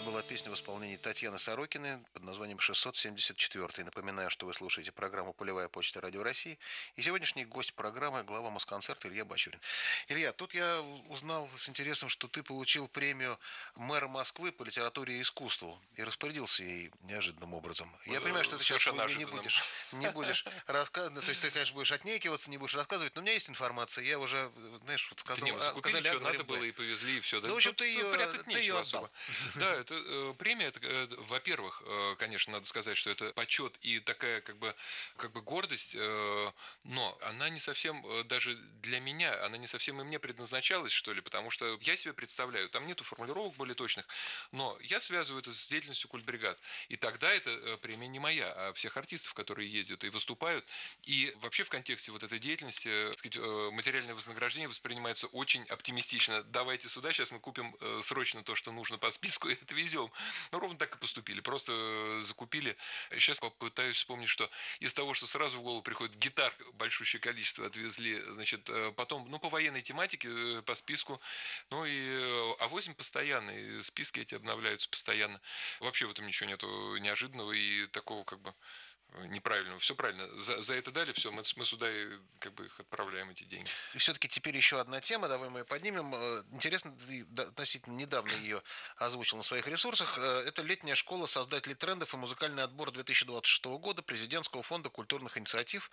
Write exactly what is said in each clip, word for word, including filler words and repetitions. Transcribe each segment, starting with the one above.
была песня в исполнении Татьяны Сорокиной под названием шестьсот семьдесят четыре. Напоминаю, что вы слушаете программу «Полевая почта Радио России». И сегодняшний гость программы — глава Москонцерта Илья Бачурин. Илья, тут я узнал с интересом, что ты получил премию мэра Москвы по литературе и искусству и распорядился ей неожиданным образом. Я понимаю, что ты сейчас не будешь, не будешь рассказывать. То есть ты, конечно, будешь отнекиваться, не будешь рассказывать, но у меня есть информация. Я уже, знаешь, вот сказал... Не, закупили, что надо было, и повезли, и все. Ну, в общем, ты ее, ты ее отдал. Да, это э, премия, это, э, во-первых, э, конечно, надо сказать, что это почет и такая как бы, как бы гордость, э, но она не совсем, э, даже для меня, она не совсем и мне предназначалась, что ли, потому что я себе представляю, там нету формулировок более точных, но я связываю это с деятельностью культбригад. И тогда эта э, премия не моя, а всех артистов, которые ездят и выступают. И вообще в контексте вот этой деятельности, э, сказать, э, материальное вознаграждение воспринимается очень оптимистично. Давайте сюда, сейчас мы купим э, срочно то, что нужно по списку, и отвезем. Ну, ровно так и поступили. Просто закупили. Сейчас попытаюсь вспомнить, что из того, что сразу в голову приходит, гитар большущее количество отвезли. Значит, потом, ну, по военной тематике, по списку. Ну, и а восемь постоянные. Списки эти обновляются постоянно. Вообще в этом ничего нету неожиданного и такого, как бы, неправильного. Все правильно. За, за это дали, все, мы, мы сюда и как бы их отправляем, эти деньги. И все-таки теперь еще одна тема, давай мы ее поднимем. Интересно, ты относительно недавно ее озвучил на своих ресурсах. Это летняя школа создателей трендов и музыкальный отбор две тысячи двадцать шестого года Президентского фонда культурных инициатив.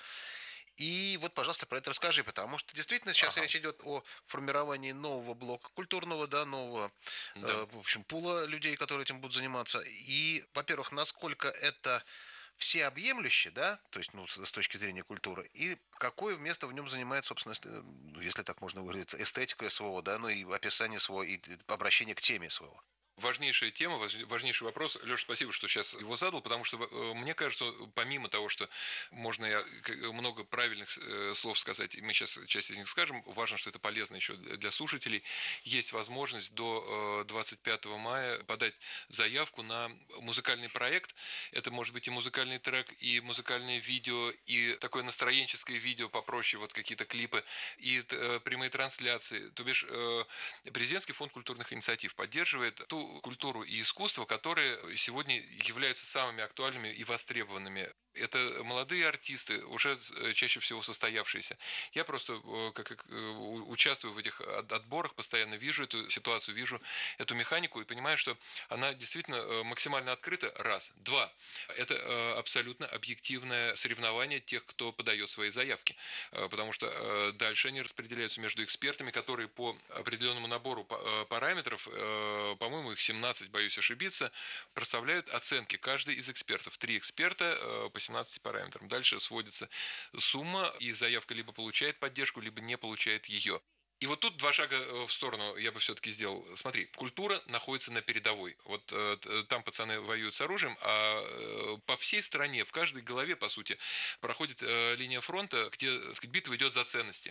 И вот, пожалуйста, про это расскажи, потому что действительно сейчас ага. речь идет о формировании нового блока культурного, да, нового, да. Э, в общем, пула людей, которые этим будут заниматься. И, во-первых, насколько это всеобъемлюще, да, то есть, ну, с, с точки зрения культуры, и какое место в нем занимает, собственно, ну, если так можно выразиться, эстетика СВО, да, ну и описание СВО, и обращение к теме СВО. Важнейшая тема, важнейший вопрос. Леша, спасибо, что сейчас его задал, потому что мне кажется, помимо того, что можно много правильных слов сказать, и мы сейчас часть из них скажем, важно, что это полезно еще для слушателей. Есть возможность до двадцать пятого мая подать заявку на музыкальный проект. Это может быть и музыкальный трек, и музыкальное видео, и такое настроенческое видео попроще, вот какие-то клипы, и прямые трансляции. То бишь, Президентский фонд культурных инициатив поддерживает ту культуру и искусство, которые сегодня являются самыми актуальными и востребованными. Это молодые артисты, уже чаще всего состоявшиеся. Я просто как, участвую в этих отборах, постоянно вижу эту ситуацию, вижу эту механику и понимаю, что она действительно максимально открыта. Раз. Два. Это абсолютно объективное соревнование тех, кто подает свои заявки. Потому что дальше они распределяются между экспертами, которые по определенному набору параметров, по-моему, их семнадцать, боюсь ошибиться, проставляют оценки. Каждый из экспертов. Три эксперта по семнадцати параметрам. Дальше сводится сумма, и заявка либо получает поддержку, либо не получает ее. И вот тут два шага в сторону я бы все-таки сделал. Смотри, культура находится на передовой. Вот э, там пацаны воюют с оружием, а э, по всей стране, в каждой голове, по сути, проходит э, линия фронта, где, так сказать, битва идет за ценности.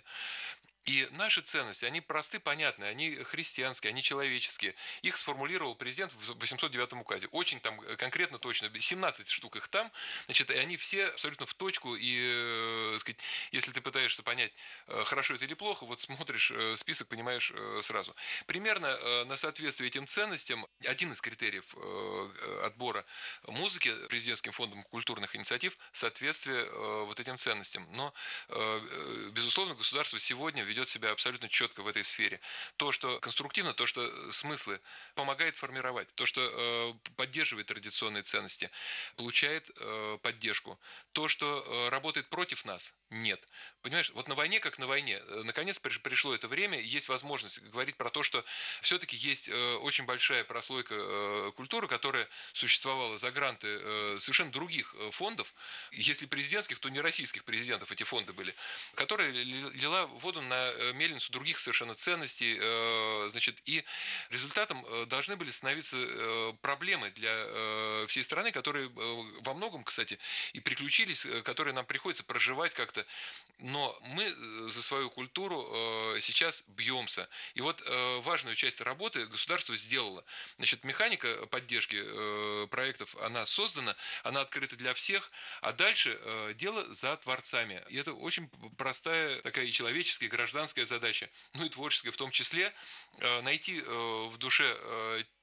И наши ценности, они просты, понятны, они христианские, они человеческие. Их сформулировал президент в восемьсот девятом указе. Очень там конкретно, точно, семнадцать штук их там. Значит, и они все абсолютно в точку. И, э, сказать, если ты пытаешься понять, хорошо это или плохо, вот смотришь список, понимаешь сразу. Примерно на соответствие этим ценностям один из критериев отбора музыки Президентским фондом культурных инициатив – соответствие вот этим ценностям. Но, безусловно, государство сегодня ведет себя абсолютно четко в этой сфере. То, что конструктивно, то, что смыслы помогает формировать, то, что э, поддерживает традиционные ценности, получает э, поддержку. То, что э, работает против нас, нет. Понимаешь, вот на войне как на войне. Наконец пришло это время, есть возможность говорить про то, что все-таки есть э, очень большая прослойка э, культуры, которая существовала за гранты э, совершенно других фондов, если президентских, то не российских президентов эти фонды были, которые лила воду на мельницу других совершенно ценностей, значит, и результатом должны были становиться проблемы для всей страны, которые во многом, кстати, и приключились, которые нам приходится проживать как-то, но мы за свою культуру сейчас бьемся. И вот важную часть работы государство сделало. Значит, механика поддержки проектов, она создана, она открыта для всех, а дальше дело за творцами. И это очень простая такая и человеческая, и гражданская задача, ну и творческая в том числе, найти в душе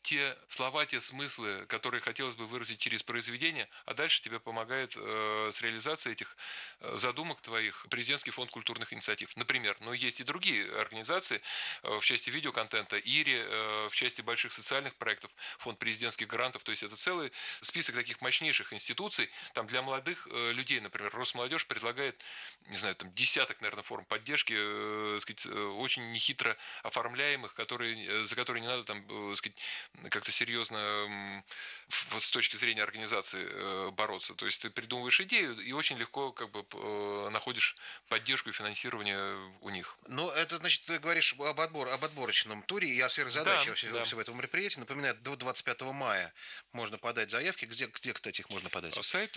те слова, те смыслы, которые хотелось бы выразить через произведение, а дальше тебе помогает э, с реализацией этих э, задумок твоих президентский фонд культурных инициатив. Например, но есть и другие организации э, в части видеоконтента, ИРИ, э, в части больших социальных проектов, фонд президентских грантов, то есть это целый список таких мощнейших институций. Там для молодых э, людей, например, Росмолодежь предлагает, не знаю, там десяток, наверное, форм поддержки, э, сказать, э, очень нехитро оформляемых, которые, э, за которые не надо там, э, сказать, как-то серьезно вот с точки зрения организации бороться. То есть ты придумываешь идею и очень легко как бы находишь поддержку и финансирование у них. Ну, это значит, ты говоришь об, отбор, об отборочном туре и о сверхзадаче да, всего, да. всего этого мероприятия. Напоминаю, до двадцать пятого мая можно подать заявки. Где, где кстати, их можно подать? Сайт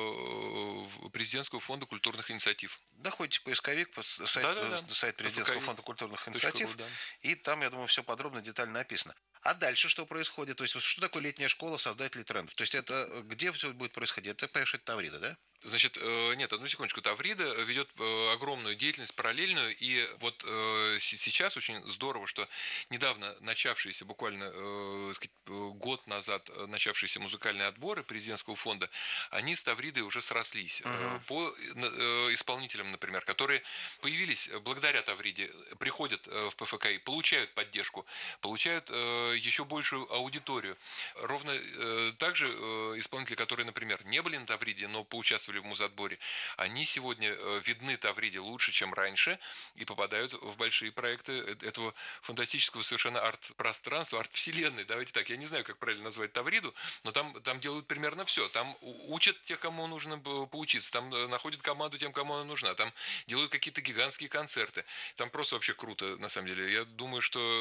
э, президентского фонда культурных инициатив. Находите поисковик, сайт, да, да, да. сайт президентского фонда культурных инициатив, ру, да. и там, я думаю, все подробно, детально описано. А дальше что происходит? То есть, что такое летняя школа создателей трендов? То есть, это где все будет происходить? Это, понимаешь, это Таврида, да? Значит, нет, одну секундочку. Таврида ведет огромную деятельность параллельную, и вот сейчас очень здорово, что недавно начавшиеся, буквально сказать, год назад начавшиеся музыкальные отборы президентского фонда, они с Тавридой уже срослись. Uh-huh. По исполнителям, например, которые появились благодаря Тавриде, приходят в ПФКИ, получают поддержку, получают еще большую аудиторию. Ровно так же исполнители, которые, например, не были на Тавриде, но поучаствовали в музотборе, они сегодня видны Тавриде лучше, чем раньше, и попадают в большие проекты этого фантастического совершенно арт-пространства, арт-вселенной. Давайте так, я не знаю, как правильно назвать Тавриду, но там, там делают примерно все. Там учат тех, кому нужно поучиться, там находят команду тем, кому она нужна, там делают какие-то гигантские концерты. Там просто вообще круто, на самом деле. Я думаю,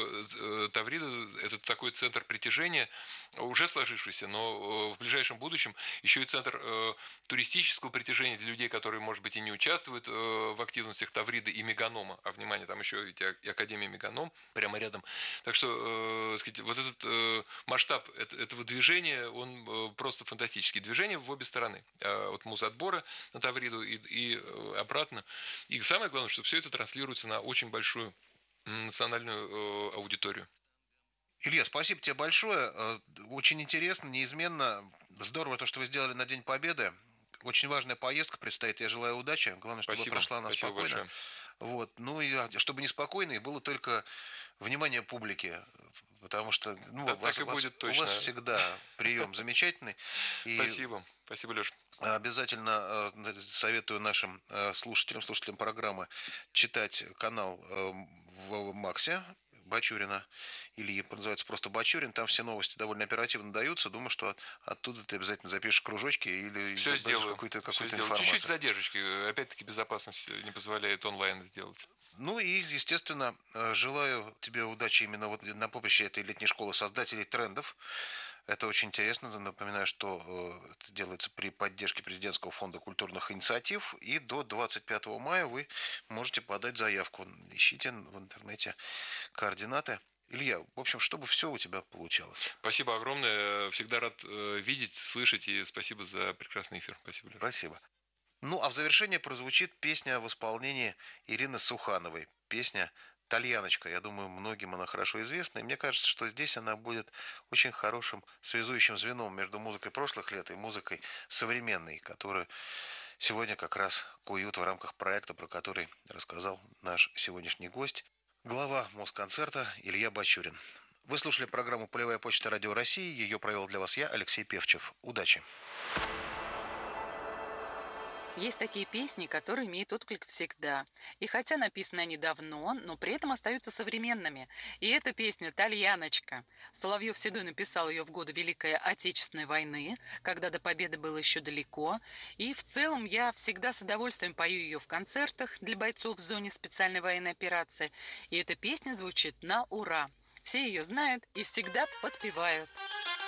что Таврида – это такой центр притяжения, уже сложившийся, но в ближайшем будущем еще и центр туристического притяжения для людей, которые, может быть, и не участвуют в активностях Тавриды и Меганома, а, внимание, там еще и Академия Меганом прямо рядом. Так что, э, сказать, вот этот э, масштаб этого движения, он просто фантастический. Движение в обе стороны. От музотбора на Тавриду и, и обратно. И самое главное, что все это транслируется на очень большую национальную э, аудиторию. Илья, спасибо тебе большое. Очень интересно, неизменно. Здорово то, что вы сделали на День Победы. Очень важная поездка предстоит. Я желаю удачи. Главное, чтобы спасибо, прошла она спасибо спокойно. Большое. Вот. Ну и чтобы не спокойно, и было только внимание публики. Потому что ну, да, у, вас, так и будет вас, точно. у вас всегда прием замечательный. И спасибо. Спасибо, Леш. Обязательно советую нашим слушателям, слушателям программы читать канал в Максе Бачурина, или называется просто Бачурин, там все новости довольно оперативно даются. Думаю, что оттуда ты обязательно запишешь кружочки или все сделаю. какую-то, какую-то все информацию. Чуть-чуть задержки, опять-таки безопасность не позволяет онлайн сделать. Ну и, естественно, желаю тебе удачи именно вот на поприще этой летней школы создателей трендов. Это очень интересно. Напоминаю, что это делается при поддержке президентского фонда культурных инициатив. И до двадцать пятого мая вы можете подать заявку. Ищите в интернете координаты. Илья, в общем, чтобы все у тебя получалось. Спасибо огромное. Всегда рад видеть, слышать. И спасибо за прекрасный эфир. Спасибо, Леша. Спасибо. Ну, а в завершение прозвучит песня в исполнении Ирины Сухановой. Песня «Тальяночка». Я думаю, многим она хорошо известна. И мне кажется, что здесь она будет очень хорошим связующим звеном между музыкой прошлых лет и музыкой современной, которую сегодня как раз куют в рамках проекта, про который рассказал наш сегодняшний гость, глава Москонцерта Илья Бачурин. Вы слушали программу «Полевая почта Радио России». Ее провел для вас я, Алексей Певчев. Удачи! Есть такие песни, которые имеют отклик всегда. И хотя написаны они давно, но при этом остаются современными. И эта песня «Тальяночка». Соловьев-Седой написал ее в годы Великой Отечественной войны, когда до победы было еще далеко. И в целом я всегда с удовольствием пою ее в концертах для бойцов в зоне специальной военной операции. И эта песня звучит на ура. Все ее знают и всегда подпевают.